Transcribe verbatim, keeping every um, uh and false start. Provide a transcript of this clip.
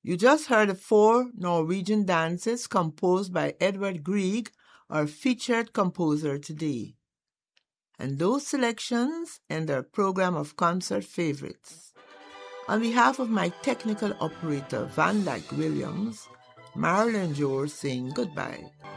You just heard the four Norwegian dances composed by Edvard Grieg, our featured composer today. And those selections end our program of concert favorites. On behalf of my technical operator Van Dyke Williams, Marilyn George saying goodbye.